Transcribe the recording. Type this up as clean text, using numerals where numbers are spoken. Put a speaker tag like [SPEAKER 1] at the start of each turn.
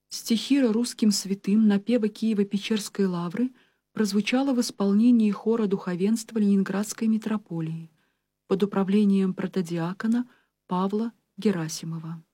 [SPEAKER 1] Стихира русским святым напева Киево-Печерской лавры прозвучала в исполнении хора духовенства Ленинградской митрополии под управлением протодиакона Павла Герасимова.